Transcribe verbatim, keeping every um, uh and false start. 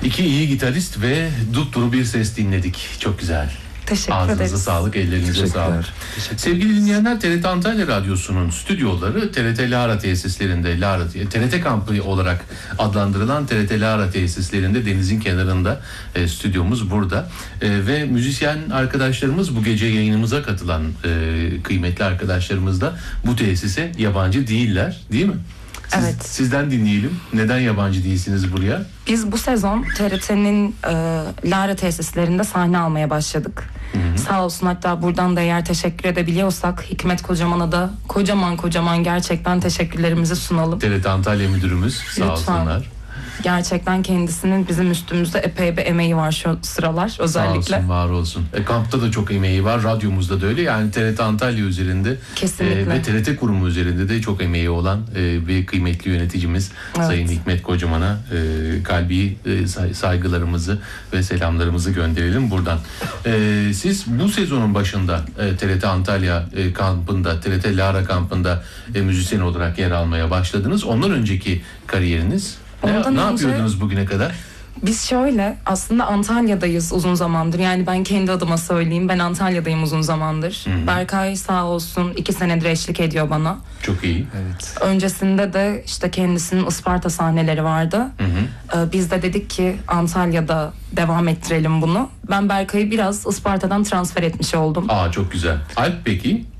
İki iyi gitarist ve dupduru bir ses dinledik. Çok güzel. Teşekkür Ağzınıza ederiz. sağlık, ellerinize sağlık. Sevgili dinleyenler, T R T Antalya Radyosu'nun stüdyoları T R T Lara tesislerinde, Lara, T R T kampı olarak adlandırılan T R T Lara tesislerinde, denizin kenarında e, stüdyomuz burada. E, ve müzisyen arkadaşlarımız, bu gece yayınımıza katılan e, kıymetli arkadaşlarımız da bu tesise yabancı değiller, değil mi? Siz, Evet. Sizden dinleyelim. Neden yabancı değilsiniz buraya? Biz bu sezon T R T'nin e, Lara tesislerinde sahne almaya başladık. Hı hı. Sağ olsun, hatta buradan da eğer teşekkür edebiliyorsak Hikmet Kocaman'a da kocaman kocaman gerçekten teşekkürlerimizi sunalım. T R T Antalya müdürümüz sağ Lütfen. olsunlar. Gerçekten kendisinin bizim üstümüzde epey bir emeği var şu sıralar özellikle. Sağ olsun, var olsun. E, kampta da çok emeği var, radyomuzda da öyle. Yani T R T Antalya üzerinde Kesinlikle. e, ve T R T kurumu üzerinde de çok emeği olan e, bir kıymetli yöneticimiz Evet. Sayın Hikmet Kocaman'a e, kalbi e, say- saygılarımızı ve selamlarımızı gönderelim buradan. E, siz bu sezonun başında e, T R T Antalya e, kampında, T R T Lara kampında e, müzisyen olarak yer almaya başladınız. Ondan önceki kariyeriniz ne, Ondan ne önce- yapıyordunuz bugüne kadar? Biz şöyle aslında Antalya'dayız uzun zamandır. Yani ben kendi adıma söyleyeyim, ben Antalya'dayım uzun zamandır. Hı hı. Berkay sağ olsun iki senedir eşlik ediyor bana. Çok iyi. Evet. Öncesinde de işte kendisinin Isparta sahneleri vardı. Hı hı. Ee, biz de dedik ki Antalya'da devam ettirelim bunu. Ben Berkay'ı biraz Isparta'dan transfer etmiş oldum. Aa, çok güzel. Alp peki?